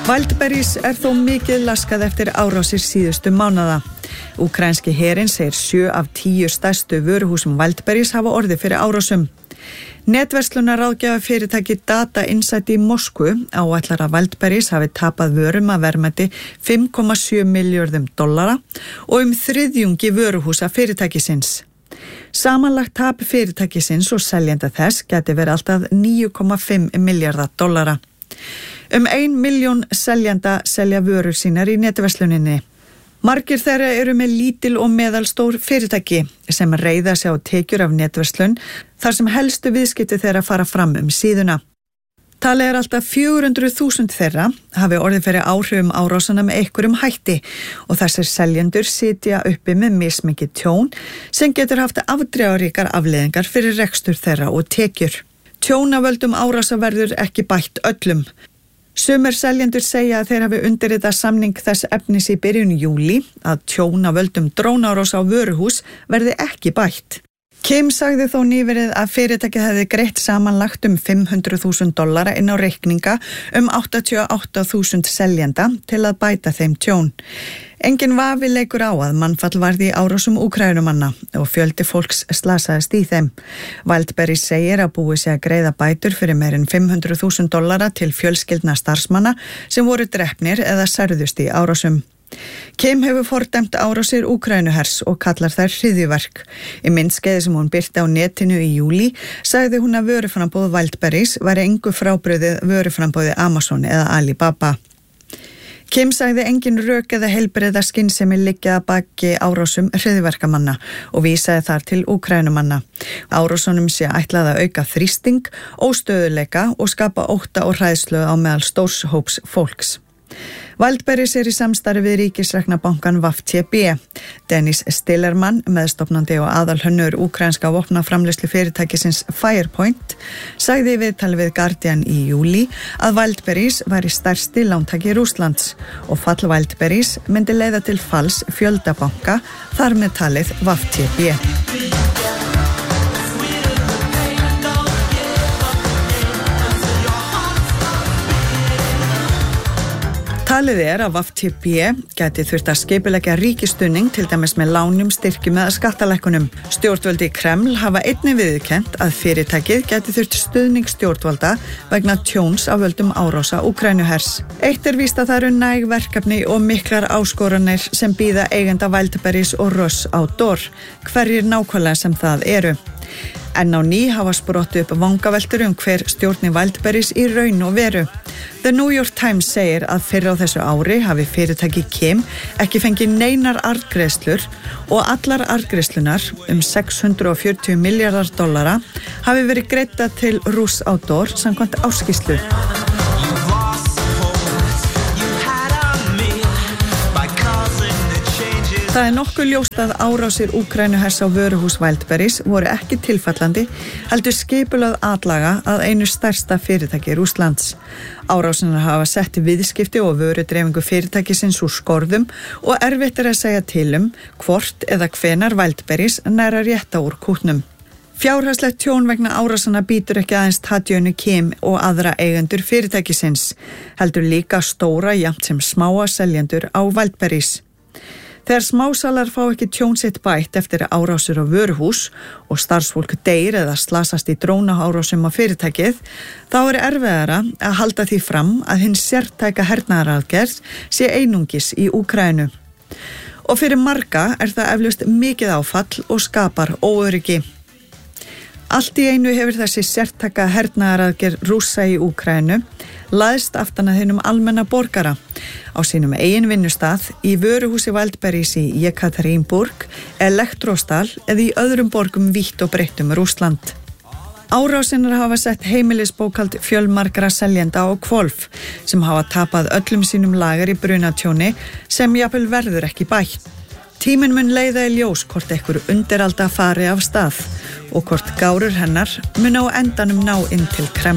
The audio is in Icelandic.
Wildberries þó mikið laskað eftir árásir síðustu mánaða. Úkraínski herinn segir 7 af 10 stærstu vöruhúsum Wildberries hafa orðið fyrir árásum. Netverslunarráðgjafa fyrirtæki Data Insight í Moskvu áætlar að Wildberries hafi tapað vörum að verðmæti $5,7 milljörðum og þriðjungi vöruhúsa fyrirtækisins. Samanlagt tap fyrirtækisins og seljenda þess gæti verið alltaf $9,5 milljarða. 1 milljón seljenda selja vörur sínar í netversluninni. Margir þeirra eru með lítil og meðalstór fyrirtæki sem reiða sig á tekjur af netverslun þar sem helstu viðskipti þeirra fara fram síðuna. Talið alltaf 400.000 þeirra hafi orðið fyrir áhrifum árásana með einhverjum hætti og þessir seljendur sitja uppi með mismikið tjón sem getur haft afdrifaríkar afleiðingar fyrir rekstur þeirra og tekjur. Tjónavöldum árása verður ekki bætt öllum. Sumir seljendur segja að þeir hafi undirritað samning þess efnis í byrjun júlí að tjónavöldum drónarása á vöruhús verði ekki bætt. Kim sagði þó nýverið að fyrirtækið hefði greitt samanlagt $500,000 inn á reikninga 88.000 seljenda til að bæta þeim tjón. Engin vafi leikur á að mannfall varði í árásum Úkraínumanna og fjöldi fólks slasaðist í þeim. Wildberries segir að búið sé að greiða bætur fyrir meir en $500,000 til fjölskyldna starfsmanna sem voru drepnir eða særðust í árásum. Kim hefur fordæmt árásir Úkraínuhers og kallar þær hryðjuverk. Í myndskeiði sem hún birti á netinu í júlí sagði hún að vöruframboð Wildberries væri engu frábrugðið vöruframboði Amazon eða Alibaba. Kim sagði engin rök eða heilbrigða skynsemi liggja að baki árásum hryðjuverkamanna og vísaði þar til Úkraínumanna. Árásunum sé ætlað að auka þrýsting, óstöðuleika og skapa ótta og hræðslu á meðal stórs hóps fólks. Wildberries í samstarfi við ríkisrekna bankan VTB. Dennis Stillermann, meðstofnandi og aðalhönnur úkraínska vopnaframleiðslu fyrirtækisins Firepoint, sagði í viðtali við Guardian í júlí að Wildberries væri stærsti lántaki Rússlands og fall Wildberries myndi leiða til falls fjölda banka, þar með talið VTB. Talið að VTB gæti þurft að skipuleggja ríkisstuðning til dæmis með lánum, styrkjum eða skattalækkunum. Stjórnvöld í Kreml hafa einnig viðurkennt að fyrirtækið gæti þurft stuðning stjórnvalda vegna tjóns af völdum árása Úkraínuhers. Eitt víst að það eru næg verkefni og miklar áskoranir sem bíða eigenda Wildberries og Ross Outdoor, hverjir nákvæmlega sem það eru. En á ný hafa sprottið upp vangaveltur hver stjórni Wildberries í raun og veru. The New York Times segir að fyrr á þessu ári hafi fyrirtæki Kim ekki fengið neinar arðgreiðslur og allar arðgreiðslunar $640 milljarðar hafi verið greiddar til Ross Outdoor samkvæmt ársskýrslu. Það nokkuð ljóst að árásir Úkraínuhers á vöruhús Wildberries voru ekki tilfallandi, heldur skipulögð atlaga að einu stærsta fyrirtæki Rússlands. Árásinar hafa sett viðskipti og vörudreifingu fyrirtækisins úr skorðum og erfitt að segja til hvort eða hvenar Wildberries nær að rétta úr kútnum. Fjárhagslegt tjón vegna árásana býtur ekki aðeins Tatjönu Kim og aðra eigendur fyrirtækisins, heldur líka stóra jafnt sem smáa seljendur á Wildberries. Þegar smásalar fá ekki tjón sitt bætt eftir árásir á vöruhús og starfsfólk deyr eða slasast í drónaárásum á fyrirtækið, þá erfiðara að halda því fram að hinn sértæka hernaðaraðgerð sé einungis í Úkraínu. Og fyrir marga það eflaust mikið áfall og skapar óöryggi. Allt í einu hefur þessi sértæka hernaðaraðgerð Rússa í Úkraínu laðist aftan að hinum almenna borgara á sínum eigin vinnustað í vöruhúsi Wildberries í Jekaterinburg, Elektrostal eða í öðrum borgum vítt og breytt Rússland. Árásinar hafa sett heimilisbókhald fjölmargra seljenda á hvolf sem hafa tapað öllum sínum lagar í brunatjóni sem jafnvel verður ekki bætt. Tíminn mun leiða í ljós hvort einhver undiralda fari af stað og hvort gárur hennar mun á endanum ná inn til Kreml.